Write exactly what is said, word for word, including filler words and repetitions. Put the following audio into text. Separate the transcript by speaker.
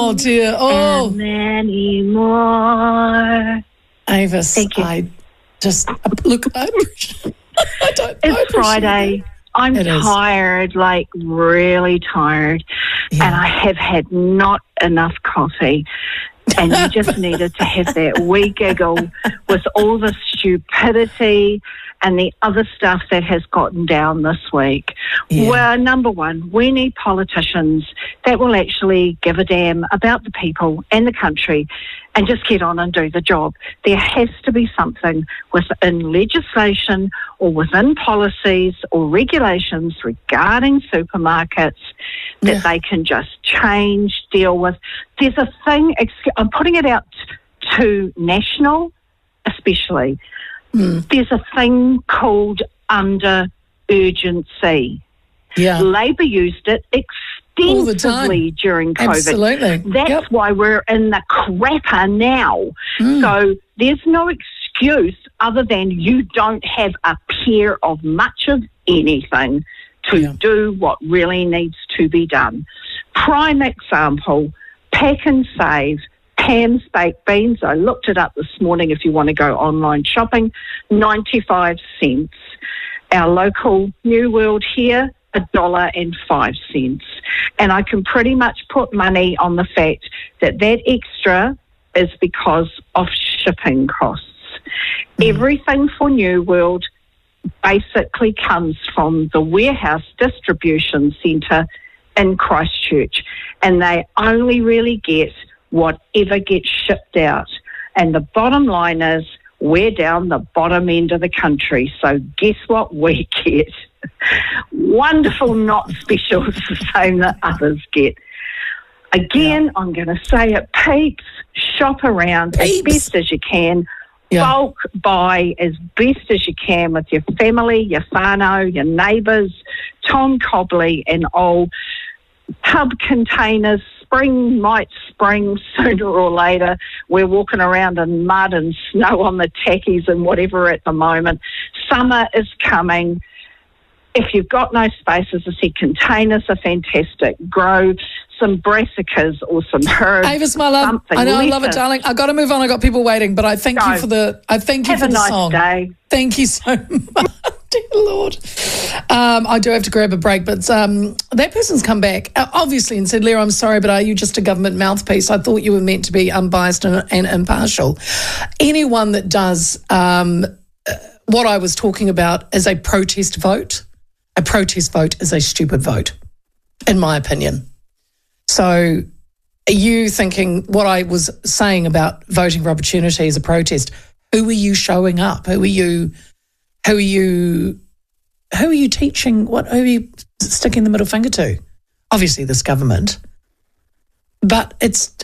Speaker 1: Oh, dear. Oh.
Speaker 2: And many more.
Speaker 1: Avis,
Speaker 2: Thank you.
Speaker 1: I just, look, I appreciate I don't I
Speaker 2: It's
Speaker 1: appreciate
Speaker 2: Friday.
Speaker 1: that.
Speaker 2: I'm
Speaker 1: It is.
Speaker 2: tired, like really tired.
Speaker 1: Yeah.
Speaker 2: And I have had not enough coffee. And you just needed to have that wee giggle with all the stupidity and the other stuff that has gotten down this week.
Speaker 1: Yeah.
Speaker 2: Well, number one, we need politicians that will actually give a damn about the people and the country and just get on and do the job. There has to be something within legislation or within policies or regulations regarding supermarkets that
Speaker 1: Yeah.
Speaker 2: they can just change, deal with. There's a thing, I'm putting it out to national especially,
Speaker 1: Mm.
Speaker 2: there's a thing called under urgency.
Speaker 1: Yeah.
Speaker 2: Labor used it
Speaker 1: All the
Speaker 2: extensively
Speaker 1: time.
Speaker 2: during COVID.
Speaker 1: Absolutely.
Speaker 2: That's
Speaker 1: Yep.
Speaker 2: why we're in the crapper now.
Speaker 1: Mm.
Speaker 2: So there's no excuse other than you don't have a pair of much of anything to
Speaker 1: Yeah.
Speaker 2: do what really needs to be done. Prime example, Pack and Save, Pam's Baked Beans. I looked it up this morning if you want to go online shopping, ninety-five cents. Our local New World here, a dollar and five cents. And I can pretty much put money on the fact that that extra is because of shipping costs.
Speaker 1: Mm.
Speaker 2: Everything for New World basically comes from the warehouse distribution centre in Christchurch, and they only really get whatever gets shipped out. And the bottom line is we're down the bottom end of the country, so guess what we get? Wonderful not specials the same that others get. Again, yeah. I'm going to say it, peeps, shop around
Speaker 1: Peeps.
Speaker 2: as best as you can.
Speaker 1: Yeah.
Speaker 2: Bulk buy as best as you can with your family, your whānau, your neighbours, Tom Cobley and all. Tub containers, spring might spring sooner or later. We're walking around in mud and snow on the tackies and whatever at the moment. Summer is coming. If you've got no space, as I said, containers are fantastic. Grow some brassicas or some herbs.
Speaker 1: Avis, my love,
Speaker 2: something.
Speaker 1: I know, I
Speaker 2: Lettuce.
Speaker 1: love it, darling. I got to move on. I got people waiting, but I thank
Speaker 2: Go.
Speaker 1: you for the. I thank you
Speaker 2: Have
Speaker 1: for
Speaker 2: a
Speaker 1: the
Speaker 2: nice
Speaker 1: song.
Speaker 2: day.
Speaker 1: Thank you so much, dear Lord. Um, I do have to grab a break, but um, that person's come back uh, obviously and said, "Leah, I'm sorry, but are you just a government mouthpiece? I thought you were meant to be unbiased and, and impartial." Anyone that does um, uh, what I was talking about as a protest vote, a protest vote is a stupid vote, in my opinion. So are you thinking what I was saying about voting for opportunity as a protest? Who are you showing up? Who are you, who are you, who are you teaching? What, who are you sticking the middle finger to? Obviously this government. But it's